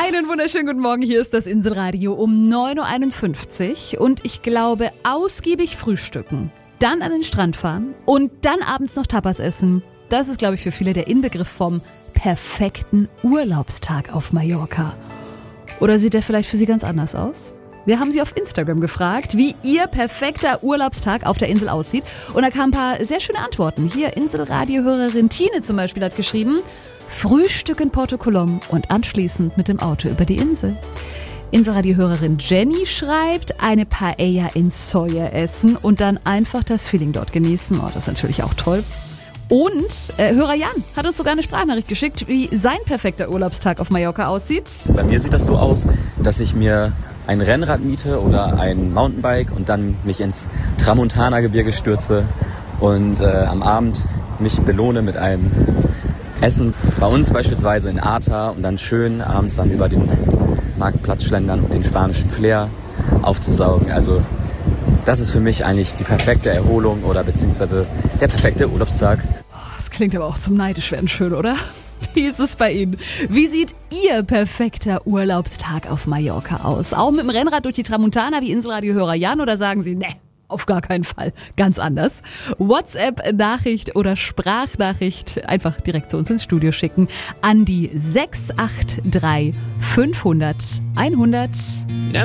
Einen wunderschönen guten Morgen, hier ist das Inselradio um 9.51 Uhr und ich glaube, ausgiebig frühstücken, dann an den Strand fahren und dann abends noch Tapas essen, das ist, glaube ich, für viele der Inbegriff vom perfekten Urlaubstag auf Mallorca. Oder sieht der vielleicht für Sie ganz anders aus? Wir haben Sie auf Instagram gefragt, wie Ihr perfekter Urlaubstag auf der Insel aussieht. Und da kamen ein paar sehr schöne Antworten. Hier Inselradio-Hörerin Tine zum Beispiel hat geschrieben: Frühstück in Porto Colom und anschließend mit dem Auto über die Insel. Inselradio-Hörerin Jenny schreibt, eine Paella in Soja essen und dann einfach das Feeling dort genießen. Oh, das ist natürlich auch toll. Und Hörer Jan hat uns sogar eine Sprachnachricht geschickt, wie sein perfekter Urlaubstag auf Mallorca aussieht. Bei mir sieht das so aus, dass ich mir ein Rennrad miete oder ein Mountainbike und dann mich ins Tramontana-Gebirge stürze und am Abend mich belohne mit einem Essen. Bei uns beispielsweise in Arta und dann schön abends dann über den Marktplatz schlendern und den spanischen Flair aufzusaugen. Also das ist für mich eigentlich die perfekte Erholung oder beziehungsweise der perfekte Urlaubstag. Das klingt aber auch zum neidisch werden schön, oder? Wie ist es bei Ihnen? Wie sieht Ihr perfekter Urlaubstag auf Mallorca aus? Auch mit dem Rennrad durch die Tramontana wie Inselradio-Hörer Jan oder sagen Sie, ne, auf gar keinen Fall, ganz anders? WhatsApp-Nachricht oder Sprachnachricht einfach direkt zu uns ins Studio schicken an die 683 500 100.